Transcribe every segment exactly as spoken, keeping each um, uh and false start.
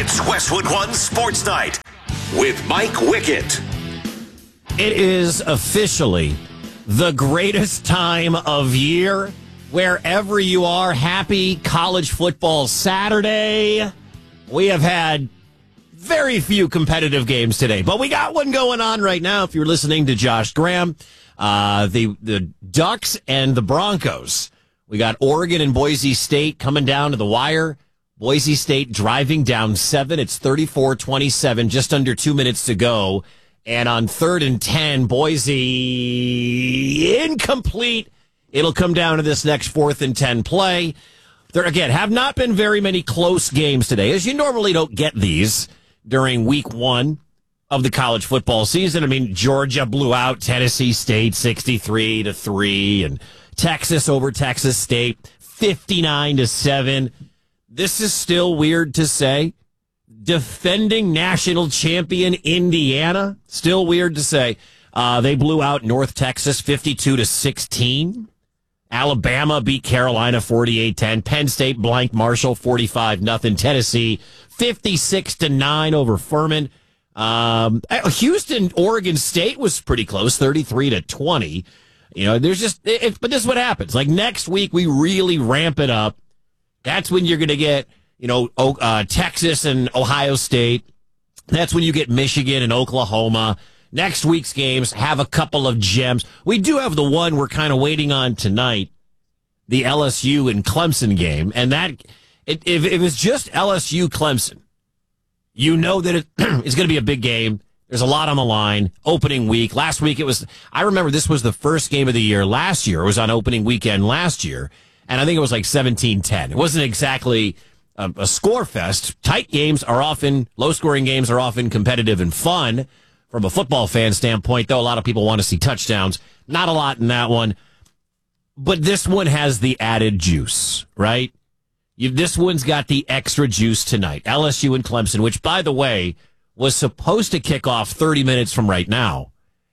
It's Westwood One Sports Night with Mike Wickett. It is officially the greatest time of year. Wherever you are, happy college football Saturday. We have had very few competitive games today, but we got one going on right now. If you're listening to Josh Graham, uh, the, the Ducks and the Broncos. We got Oregon and Boise State coming down to the wire. Boise State driving down seven. It's thirty-four twenty-seven, just under two minutes to go. And on third and ten, Boise incomplete. It'll come down to this next fourth and ten play. There, again, have not been very many close games today, as you normally don't get these during week one of the college football season. I mean, Georgia blew out Tennessee State sixty-three to three, and Texas over Texas State fifty-nine to seven. This is still weird to say. Defending national champion Indiana, still weird to say. Uh, they blew out North Texas fifty-two to sixteen. Alabama beat Carolina forty-eight ten. Penn State blanked Marshall forty-five nothing. Tennessee fifty-six to nine over Furman. Um, Houston, Oregon State was pretty close, thirty-three to twenty. You know, there's just, it, but this is what happens. Like next week, we really ramp it up. That's when you're going to get, you know, uh, Texas and Ohio State. That's when you get Michigan and Oklahoma. Next week's games have a couple of gems. We do have the one we're kind of waiting on tonight, the L S U and Clemson game. And that, it, if, if it's just L S U Clemson, you know that it, it's going to be a big game. There's a lot on the line. Opening week. Last week it was, I remember this was the first game of the year last year. It was on opening weekend last year. And I think it was like seventeen ten. It wasn't exactly a, a score fest. Tight games are often, low-scoring games are often competitive and fun. From a football fan standpoint, though, a lot of people want to see touchdowns. Not a lot in that one. But this one has the added juice, right? You, this one's got the extra juice tonight. L S U and Clemson, which, by the way, was supposed to kick off thirty minutes from right now.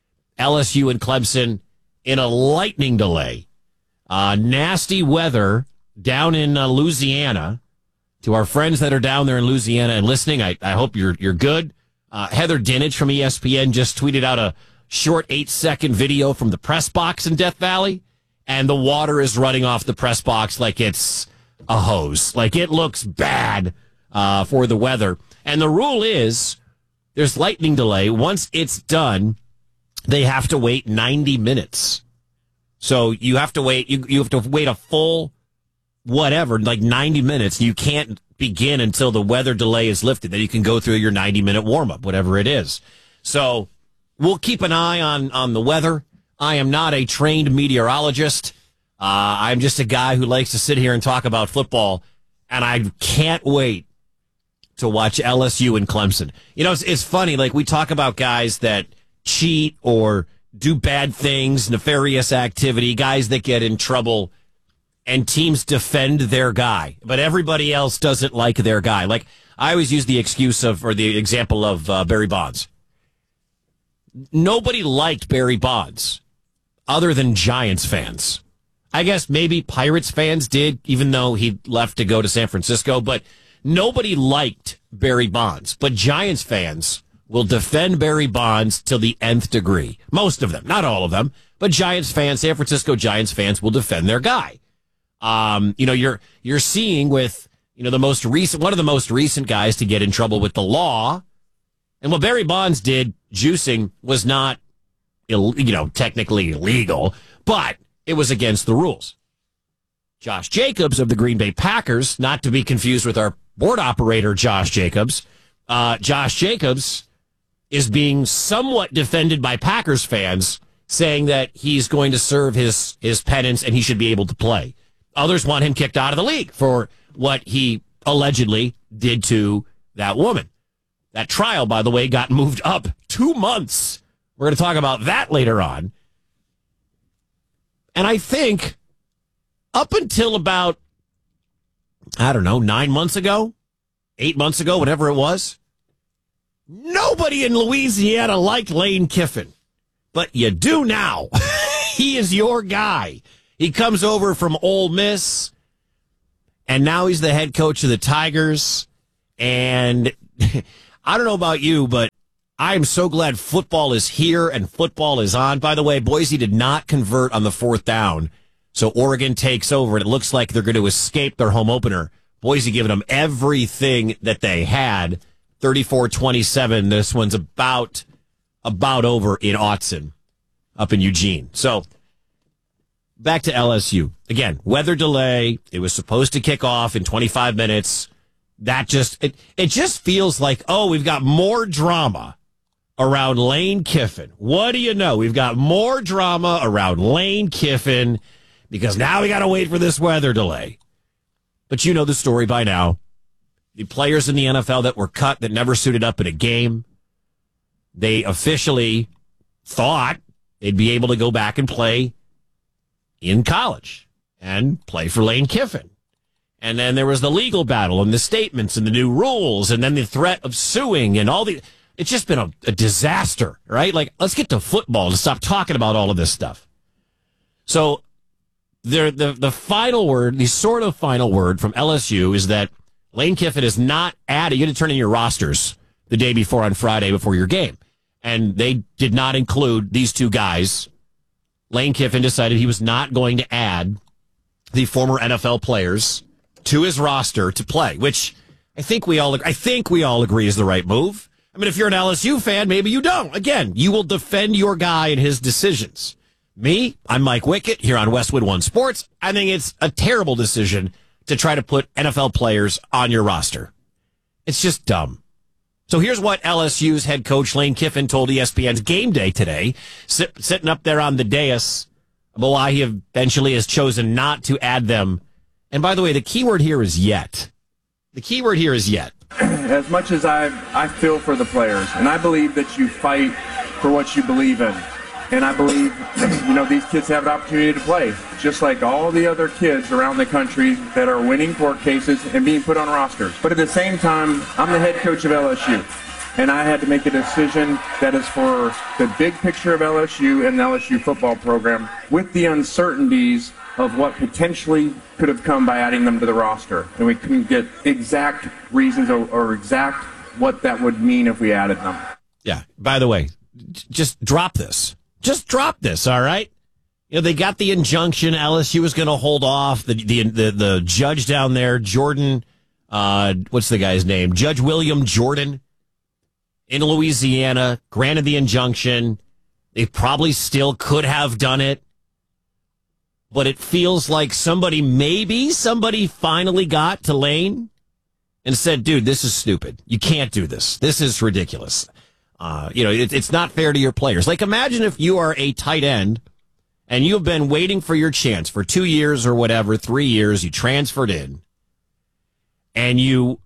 L S U and Clemson in a lightning delay. Uh, nasty weather down in uh, Louisiana. To our friends that are down there in Louisiana and listening, I, I hope you're you're good. Uh, Heather Dinich from E S P N just tweeted out a short eight-second video from the press box in Death Valley, and the water is running off the press box like it's a hose. Like it looks bad uh, for the weather. And the rule is there's lightning delay. Once it's done, they have to wait ninety minutes. So you have to wait. You, you have to wait a full whatever, like ninety minutes. You can't begin until the weather delay is lifted. Then you can go through your ninety minute warm up, whatever it is. So we'll keep an eye on, on the weather. I am not a trained meteorologist. Uh, I'm just a guy who likes to sit here and talk about football. And I can't wait to watch L S U and Clemson. You know, it's, it's funny. Like we talk about guys that cheat or do bad things, nefarious activity, guys that get in trouble, and teams defend their guy, but everybody else doesn't like their guy. Like, I always use the excuse of, or the example of uh, Barry Bonds. Nobody liked Barry Bonds other than Giants fans. I guess maybe Pirates fans did, even though he left to go to San Francisco, but nobody liked Barry Bonds. But Giants fans will defend Barry Bonds till the nth degree. Most of them, not all of them, but Giants fans, San Francisco Giants fans will defend their guy. Um, you know, you're you're seeing with, you know, the most recent, one of the most recent guys to get in trouble with the law. And what Barry Bonds did, juicing, was not, Ill, you know, technically illegal, but it was against the rules. Josh Jacobs of the Green Bay Packers, not to be confused with our board operator, Josh Jacobs. Uh, Josh Jacobs is being somewhat defended by Packers fans, saying that he's going to serve his, his penance and he should be able to play. Others want him kicked out of the league for what he allegedly did to that woman. That trial, by the way, got moved up two months. We're going to talk about that later on. And I think up until about, I don't know, nine months ago, eight months ago, whatever it was, nobody in Louisiana liked Lane Kiffin. But you do now. He is your guy. He comes over from Ole Miss, and now he's the head coach of the Tigers. And I don't know about you, but I am so glad football is here and football is on. By the way, Boise did not convert on the fourth down, so Oregon takes over, and it looks like they're going to escape their home opener. Boise giving them everything that they had, thirty-four twenty-seven. This one's about about over in Autzen, up in Eugene. So back to L S U. Again, weather delay. It was supposed to kick off in twenty-five minutes. That just, it, it just feels like, oh, we've got more drama around Lane Kiffin. What do you know? We've got more drama around Lane Kiffin because now we got to wait for this weather delay. But you know the story by now. The players in the N F L that were cut that never suited up in a game, they officially thought they'd be able to go back and play in college and play for Lane Kiffin. And then there was the legal battle and the statements and the new rules and then the threat of suing and all the... It's just been a, a disaster, right? Like, let's get to football and stop talking about all of this stuff. So the, the, the final word, the sort of final word from L S U is that Lane Kiffin is not added. You had to turn in your rosters the day before on Friday before your game. And they did not include these two guys. Lane Kiffin decided he was not going to add the former N F L players to his roster to play, which I think we all I think we all agree is the right move. I mean, if you're an L S U fan, maybe you don't. Again, you will defend your guy and his decisions. Me, I'm Mike Wickett here on Westwood One Sports. I think it's a terrible decision to try to put N F L players on your roster. It's just dumb. So here's what L S U's head coach Lane Kiffin told E S P N's Game Day today, sit, sitting up there on the dais, about why he eventually has chosen not to add them. And by the way, the key word here is yet. The key word here is yet. As much as I I feel for the players, and I believe that you fight for what you believe in. And I believe, you know, these kids have an opportunity to play, just like all the other kids around the country that are winning court cases and being put on rosters. But at the same time, I'm the head coach of L S U, and I had to make a decision that is for the big picture of L S U and the L S U football program with the uncertainties of what potentially could have come by adding them to the roster. And we couldn't get exact reasons or, or exact what that would mean if we added them. Yeah, by the way, just drop this. Just drop this, all right? You know, they got the injunction. L S U was going to hold off. The, the the the judge down there, Jordan, uh, what's the guy's name? Judge William Jordan in Louisiana, granted the injunction. They probably still could have done it. But it feels like somebody, maybe somebody finally got to Lane and said, dude, this is stupid. You can't do this. This is ridiculous. Uh, you know, it, it's not fair to your players. Like, imagine if you are a tight end and you've been waiting for your chance for two years or whatever, three years, you transferred in and you,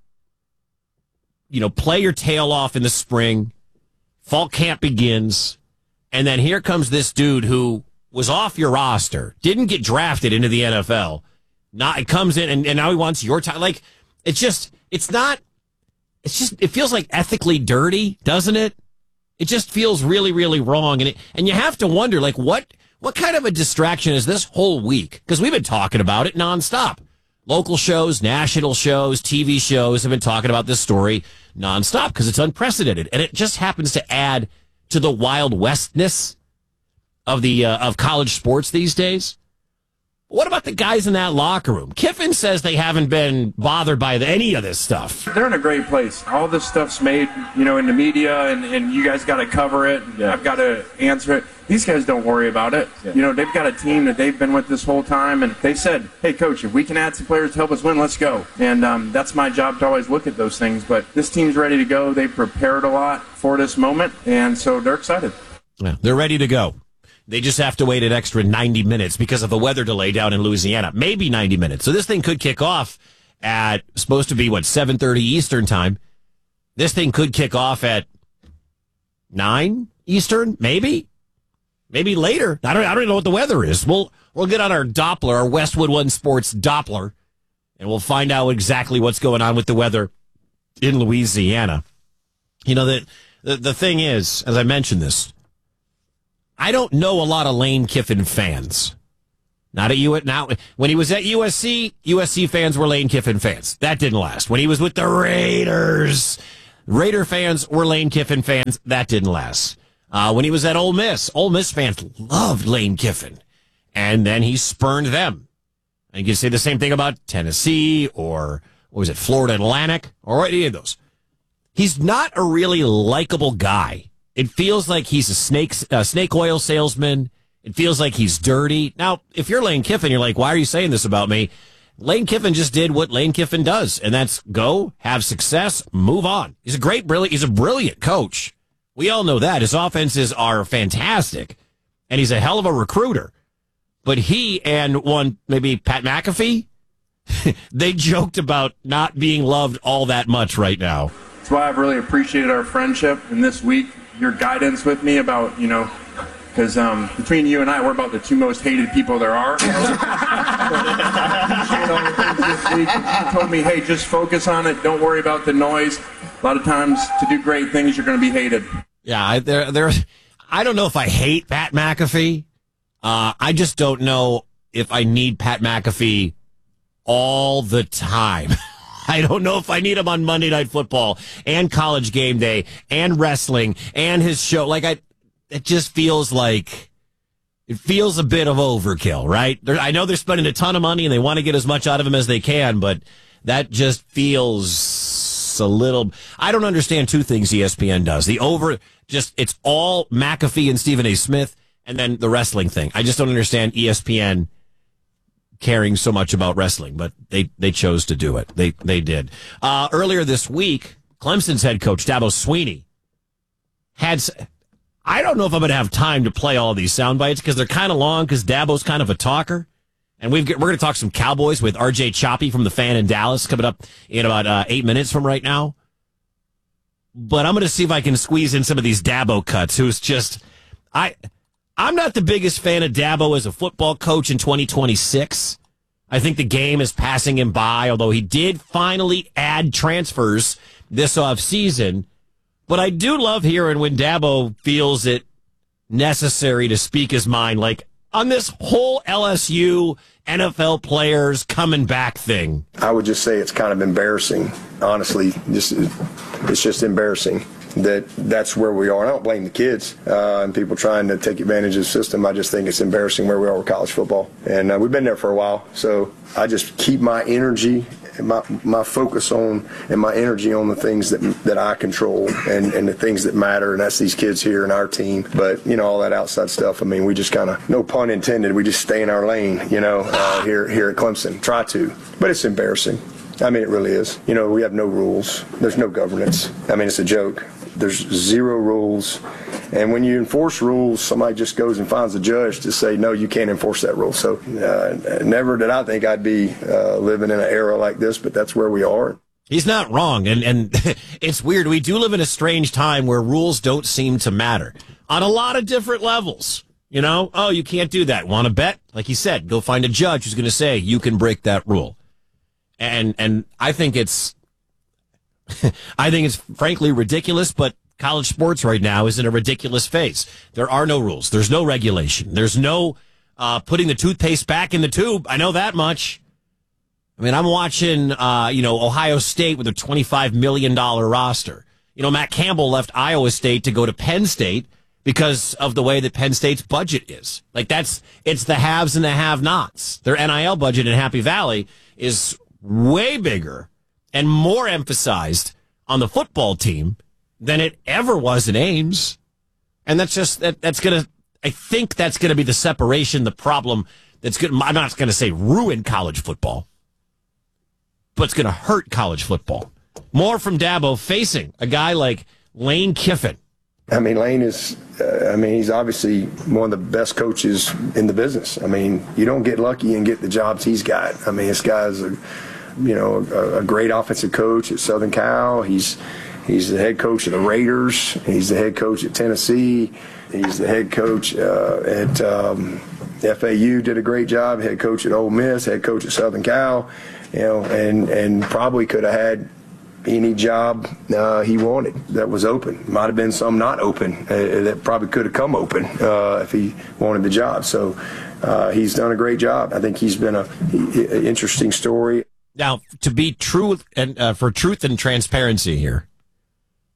you know, play your tail off in the spring, fall camp begins, and then here comes this dude who was off your roster, didn't get drafted into the N F L. Not, it comes in and, and now he wants your time. Like, it's just, it's not, it's just, it feels like ethically dirty, doesn't it? It just feels really, really wrong. And it, and you have to wonder, like, what, what kind of a distraction is this whole week? Because we've been talking about it nonstop. Local shows, national shows, T V shows have been talking about this story nonstop because it's unprecedented. And it just happens to add to the Wild Westness of the uh, of college sports these days. What about the guys in that locker room? Kiffin says they haven't been bothered by the, any of this stuff. They're in a great place. All this stuff's made, you know, in the media, and, and you guys got to cover it. Yeah. I've got to answer it. These guys don't worry about it. Yeah. You know, they've got a team that they've been with this whole time, and they said, hey, Coach, if we can add some players to help us win, let's go. And um, that's my job to always look at those things. But this team's ready to go. They've prepared a lot for this moment, and so they're excited. Yeah, they're ready to go. They just have to wait an extra ninety minutes because of the weather delay down in Louisiana. Maybe ninety minutes. So this thing could kick off at, supposed to be, what, seven thirty Eastern time. This thing could kick off at nine Eastern, maybe. Maybe later. I don't, I don't even know what the weather is. We'll, we'll get on our Doppler, our Westwood One Sports Doppler, and we'll find out exactly what's going on with the weather in Louisiana. You know, the, the, the thing is, as I mentioned this, I don't know a lot of Lane Kiffin fans. Not at U. Now, when he was at U S C, U S C fans were Lane Kiffin fans. That didn't last. When he was with the Raiders, Raider fans were Lane Kiffin fans. That didn't last. Uh, when he was at Ole Miss, Ole Miss fans loved Lane Kiffin. And then he spurned them. And you can say the same thing about Tennessee or, what was it, Florida Atlantic, or any of those. He's not a really likable guy. It feels like he's a snake, uh, snake oil salesman. It feels like he's dirty. Now, if you're Lane Kiffin, you're like, why are you saying this about me? Lane Kiffin just did what Lane Kiffin does, and that's go, have success, move on. He's a great, brilliant, he's a brilliant coach. We all know that. His offenses are fantastic, and he's a hell of a recruiter. But he and one, maybe Pat McAfee, they joked about not being loved all that much right now. That's why I've really appreciated our friendship, and this week, your guidance with me about, you know, because um, between you and I, we're about the two most hated people there are. You told me, hey, just focus on it. Don't worry about the noise. A lot of times, to do great things, you're going to be hated. Yeah, I, there, there. I don't know if I hate Pat McAfee. Uh, I just don't know if I need Pat McAfee all the time. I don't know if I need him on Monday Night Football and College Game Day and wrestling and his show. Like I. It just feels like it feels a bit of overkill, right? They're, I know they're spending a ton of money and they want to get as much out of him as they can, but that just feels a little. I don't understand two things E S P N does. The over, just it's all McAfee and Stephen A. Smith, and then the wrestling thing. I just don't understand E S P N caring so much about wrestling, but they, they chose to do it. They they did. Uh, earlier this week, Clemson's head coach, Dabo Swinney, had. I don't know if I'm going to have time to play all these sound bites because they're kind of long because Dabo's kind of a talker. And we've, we're going to talk some Cowboys with R J Choppy from the Fan in Dallas coming up in about uh, eight minutes from right now. But I'm going to see if I can squeeze in some of these Dabo cuts, who's just... I, I'm not the biggest fan of Dabo as a football coach in twenty twenty-six. I think the game is passing him by, although he did finally add transfers this offseason. But I do love hearing when Dabo feels it necessary to speak his mind, like on this whole L S U N F L players coming back thing. I would just say it's kind of embarrassing, honestly. Just, it's just embarrassing that that's where we are. I don't blame the kids uh, and people trying to take advantage of the system. I just think it's embarrassing where we are with college football. And uh, we've been there for a while, so I just keep my energy My my focus on and my energy on the things that that I control and, and the things that matter, and that's these kids here and our team. But, you know, all that outside stuff, I mean, we just kind of, no pun intended, we just stay in our lane, you know, uh, here, here at Clemson. Try to. But it's embarrassing. I mean, it really is. You know, we have no rules. There's no governance. I mean, it's a joke. There's zero rules. And when you enforce rules, somebody just goes and finds a judge to say, no, you can't enforce that rule. So uh, never did I think I'd be uh, living in an era like this, but that's where we are. He's not wrong. And, and it's weird. We do live in a strange time where rules don't seem to matter on a lot of different levels. You know, oh, you can't do that. Want to bet? Like he said, go find a judge who's going to say you can break that rule. And and I think it's, I think it's frankly ridiculous, but college sports right now is in a ridiculous phase. There are no rules. There's no regulation. There's no uh, putting the toothpaste back in the tube. I know that much. I mean, I'm watching, uh, you know, Ohio State with a twenty-five million dollars roster. You know, Matt Campbell left Iowa State to go to Penn State because of the way that Penn State's budget is. Like, that's, it's the haves and the have-nots. Their N I L budget in Happy Valley is way bigger and more emphasized on the football team than it ever was in Ames. And that's just, that that's going to, I think that's going to be the separation, the problem that's good. I'm not going to say ruin college football, but it's going to hurt college football. More from Dabo facing a guy like Lane Kiffin. I mean, Lane is, uh, I mean, he's obviously one of the best coaches in the business. I mean, you don't get lucky and get the jobs he's got. I mean, this guy's a, you know, a, a great offensive coach at Southern Cal. He's he's the head coach of the Raiders. He's the head coach at Tennessee. He's the head coach uh, at um, F A U. Did a great job. Head coach at Ole Miss. Head coach at Southern Cal. You know, and and probably could have had any job uh, he wanted that was open. Might have been some not open uh, that probably could have come open uh, if he wanted the job. So uh, he's done a great job. I think he's been a, a interesting story. Now, to be true and uh, for truth and transparency here,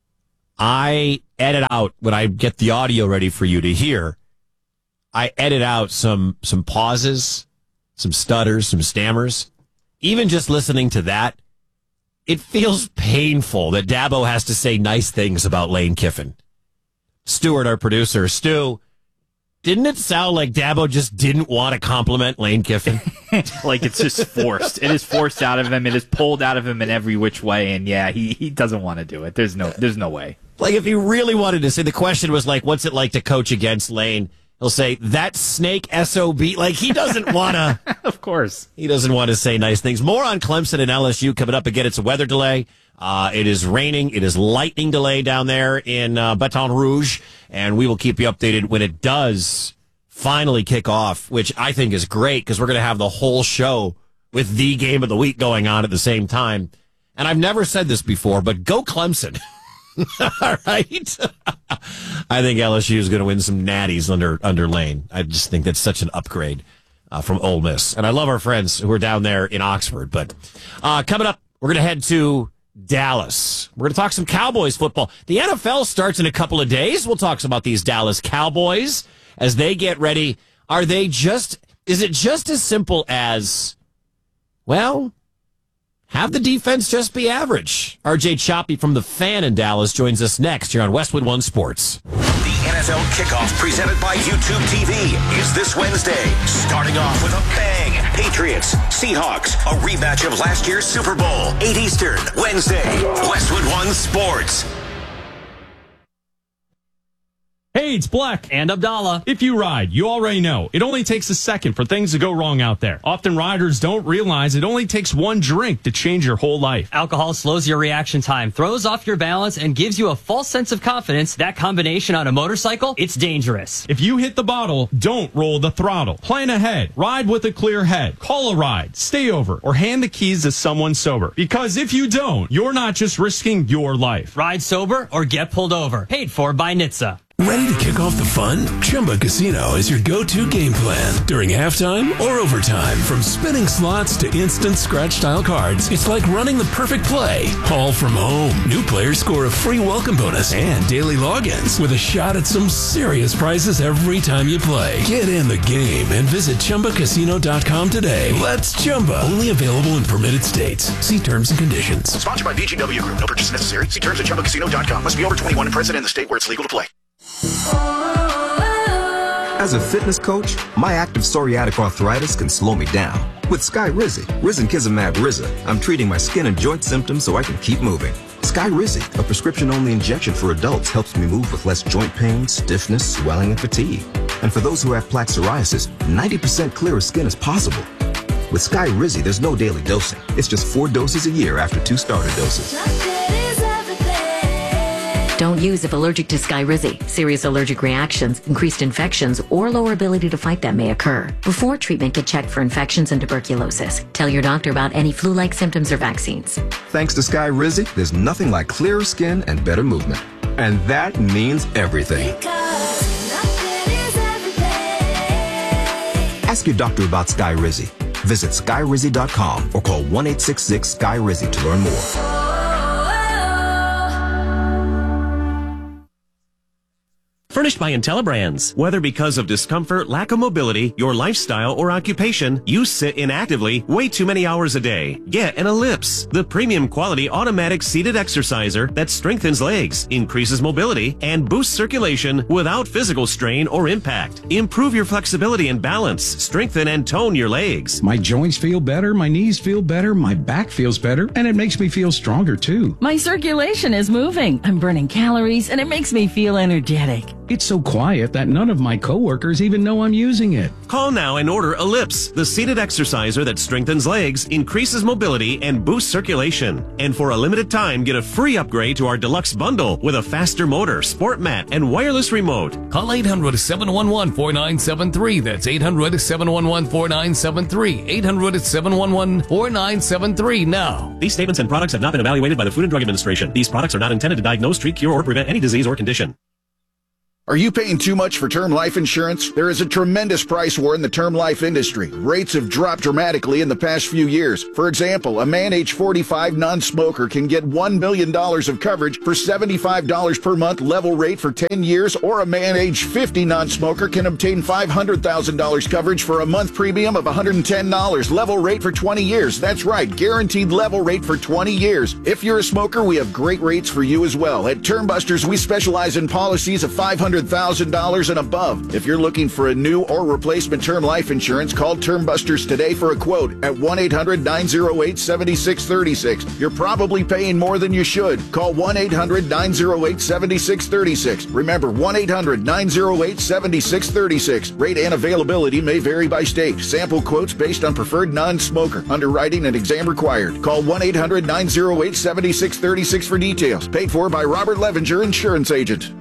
I edit out, when I get the audio ready for you to hear, I edit out some some pauses, some stutters, some stammers. Even just listening to that, it feels painful that Dabo has to say nice things about Lane Kiffin. Stuart, our producer, Stu, didn't it sound like Dabo just didn't want to compliment Lane Kiffin? Like it's just forced. It is forced out of him. It is pulled out of him in every which way. And yeah, he, he doesn't want to do it. There's no there's no way. Like if he really wanted to say, the question was like, what's it like to coach against Lane? He'll say, that snake S O B. Like, he doesn't want to. Of course. He doesn't want to say nice things. More on Clemson and L S U coming up. Again, it's a weather delay. Uh, it is raining. It is lightning delay down there in uh, Baton Rouge. And we will keep you updated when it does finally kick off, which I think is great because we're going to have the whole show with the game of the week going on at the same time. And I've never said this before, but go Clemson. All right. I think L S U is going to win some natties under under Lane. I just think that's such an upgrade uh, from Ole Miss. And I love our friends who are down there in Oxford. But uh, coming up, we're going to head to Dallas. We're going to talk some Cowboys football. The N F L starts in a couple of days. We'll talk about these Dallas Cowboys as they get ready. Are they just, is it just as simple as, well, have the defense just be average? R J Choppy from The Fan in Dallas joins us next here on Westwood One Sports. The N F L kickoff presented by YouTube T V is this Wednesday. Starting off with a bang. Patriots, Seahawks, a rematch of last year's Super Bowl. eight Eastern, Wednesday. Westwood One Sports. Hey, it's Black and Abdallah. If you ride, you already know it only takes a second for things to go wrong out there. Often riders don't realize it only takes one drink to change your whole life. Alcohol slows your reaction time, throws off your balance, and gives you a false sense of confidence. That combination on a motorcycle, it's dangerous. If you hit the bottle, don't roll the throttle. Plan ahead. Ride with a clear head. Call a ride. Stay over. Or hand the keys to someone sober. Because if you don't, you're not just risking your life. Ride sober or get pulled over. Paid for by N H T S A. Ready to kick off the fun? Chumba Casino is your go-to game plan. During halftime or overtime, from spinning slots to instant scratch-style cards, it's like running the perfect play, all from home. New players score a free welcome bonus and daily logins with a shot at some serious prizes every time you play. Get in the game and visit Chumba Casino dot com today. Let's Chumba. Only available in permitted states. See terms and conditions. Sponsored by B G W Group. No purchase necessary. See terms at Chumba Casino dot com. Must be over twenty-one and present in the state where it's legal to play. As a fitness coach, my active psoriatic arthritis can slow me down. With Skyrizi, Risankizumab Riza, I'm treating my skin and joint symptoms so I can keep moving. Skyrizi, a prescription-only injection for adults, helps me move with less joint pain, stiffness, swelling, and fatigue. And for those who have plaque psoriasis, ninety percent clearer skin is possible. With Skyrizi, there's no daily dosing. It's just four doses a year after two starter doses. Don't use if allergic to Skyrizi. Serious allergic reactions, increased infections, or lower ability to fight them may occur. Before treatment, get checked for infections and tuberculosis. Tell your doctor about any flu-like symptoms or vaccines. Thanks to Skyrizi, there's nothing like clearer skin and better movement. And that means everything. Ask your doctor about Skyrizi. Visit Skyrizi dot com or call one eight six six Sky Rizi to learn more. Furnished by IntelliBrands. Whether because of discomfort, lack of mobility, your lifestyle, or occupation, you sit inactively way too many hours a day. Get an Ellipse, the premium quality automatic seated exerciser that strengthens legs, increases mobility, and boosts circulation without physical strain or impact. Improve your flexibility and balance, strengthen and tone your legs. My joints feel better, my knees feel better, my back feels better, and it makes me feel stronger too. My circulation is moving. I'm burning calories, and it makes me feel energetic. It's so quiet that none of my coworkers even know I'm using it. Call now and order Ellipse, the seated exerciser that strengthens legs, increases mobility, and boosts circulation. And for a limited time, get a free upgrade to our deluxe bundle with a faster motor, sport mat, and wireless remote. Call eight hundred, seven one one, four nine seven three. That's eight hundred, seven one one, four nine seven three. eight hundred, seven one one, four nine seven three now. These statements and products have not been evaluated by the Food and Drug Administration. These products are not intended to diagnose, treat, cure, or prevent any disease or condition. Are you paying too much for term life insurance? There is a tremendous price war in the term life industry. Rates have dropped dramatically in the past few years. For example, a man age forty-five non-smoker can get one million dollars of coverage for seventy-five dollars per month level rate for ten years, or a man age fifty non-smoker can obtain five hundred thousand dollars coverage for a month premium of one hundred ten dollars level rate for twenty years. That's right, guaranteed level rate for twenty years. If you're a smoker, we have great rates for you as well. At Term Busters, we specialize in policies of five hundred thousand dollars and above. If you're looking for a new or replacement term life insurance, call Term Busters today for a quote at one eight hundred nine oh eight seven six three six. You're probably paying more than you should. Call one eight hundred nine oh eight seven six three six. Remember, one eight hundred nine oh eight seven six three six. Rate and availability may vary by state. Sample quotes based on preferred non-smoker. Underwriting and exam required. Call one eight hundred nine oh eight seven six three six for details. Paid for by Robert Levenger, insurance agent.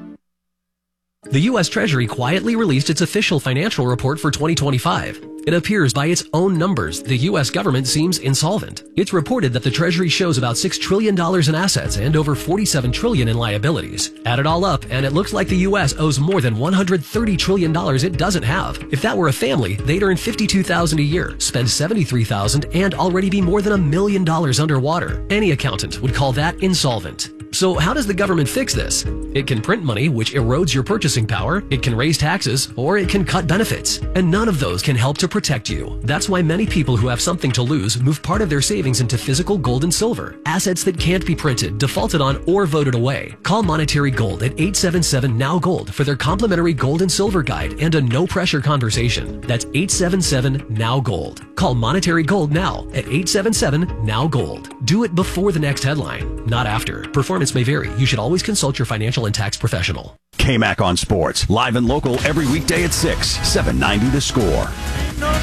The U S Treasury quietly released its official financial report for twenty twenty-five. It appears by its own numbers, the U S government seems insolvent. It's reported that the Treasury shows about six trillion dollars in assets and over forty-seven trillion dollars in liabilities. Add it all up, and it looks like the U S owes more than one hundred thirty trillion dollars it doesn't have. If that were a family, they'd earn fifty-two thousand dollars a year, spend seventy-three thousand dollars, and already be more than a million dollars underwater. Any accountant would call that insolvent. So how does the government fix this? It can print money, which erodes your purchasing power, it can raise taxes, or it can cut benefits. And none of those can help to protect you. That's why many people who have something to lose move part of their savings into physical gold and silver, assets that can't be printed, defaulted on, or voted away. Call Monetary Gold at eight seven seven N O W Gold for their complimentary gold and silver guide and a no-pressure conversation. That's eight seven seven N O W Gold. Call Monetary Gold now at eight seven seven N O W Gold. Do it before the next headline, not after. Performance may vary. You should always consult your financial and tax professional. K-Mac on Sports, live and local every weekday at six, seven ninety The Score.